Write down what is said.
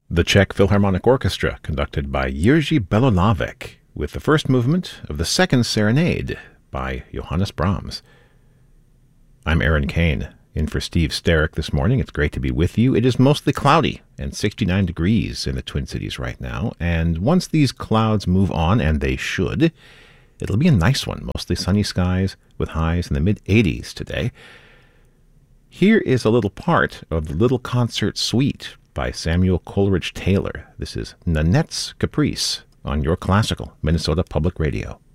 The Czech Philharmonic Orchestra, conducted by Jiří Belohlávek, with the first movement of the Second Serenade by Johannes Brahms. I'm Aaron Kane, in for Steve Sterrick this morning. It's great to be with you. It is mostly cloudy and 69 degrees in the Twin Cities right now, and once these clouds move on, and they should, it'll be a nice one, mostly sunny skies with highs in the mid-80s today. Here is a little part of the Little Concert Suite by Samuel Coleridge Taylor. This is Nanette's Caprice on your classical Minnesota Public Radio.